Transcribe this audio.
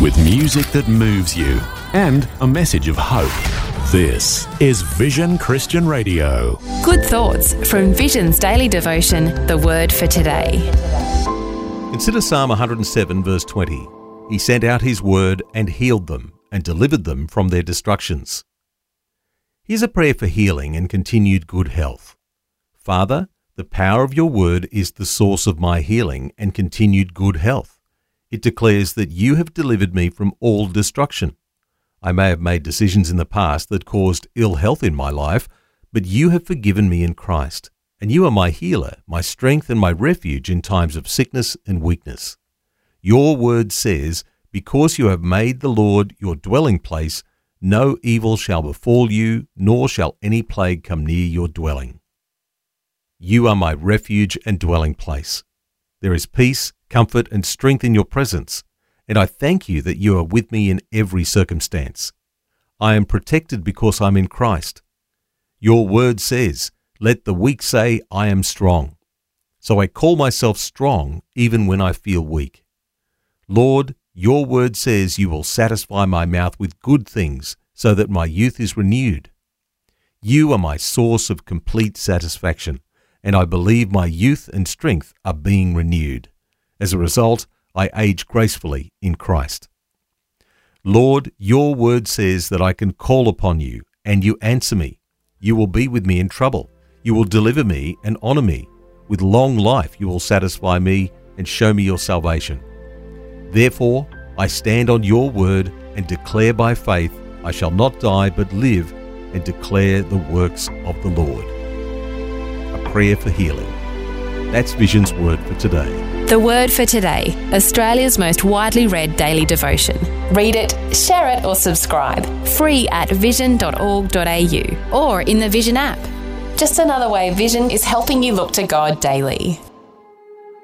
with music that moves you and a message of hope. This is Vision Christian Radio. Good thoughts from Vision's daily devotion, The Word for Today. Consider Psalm 107 verse 20. He sent out his word and healed them and delivered them from their destructions. Here's a prayer for healing and continued good health. Father, the power of your word is the source of my healing and continued good health. It declares that you have delivered me from all destruction. I may have made decisions in the past that caused ill health in my life, but you have forgiven me in Christ, and you are my healer, my strength and my refuge in times of sickness and weakness. Your word says, because you have made the Lord your dwelling place, no evil shall befall you, nor shall any plague come near your dwelling. You are my refuge and dwelling place. There is peace, comfort, and strength in your presence, and I thank you that you are with me in every circumstance. I am protected because I'm in Christ. Your word says, let the weak say, I am strong. So I call myself strong even when I feel weak. Lord, your word says you will satisfy my mouth with good things so that my youth is renewed. You are my source of complete satisfaction, and I believe my youth and strength are being renewed. As a result, I age gracefully in Christ. Lord, your word says that I can call upon you, and you answer me. You will be with me in trouble. You will deliver me and honor me. With long life you will satisfy me and show me your salvation. Therefore, I stand on your word and declare by faith I shall not die but live and declare the works of the Lord. A prayer for healing. That's Vision's Word for Today. The Word for Today, Australia's most widely read daily devotion. Read it, share it or subscribe. Free at vision.org.au or in the Vision app. Just another way Vision is helping you look to God daily.